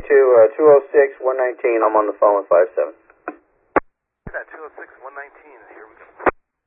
206-119, I'm on the phone with 57. That 206-119.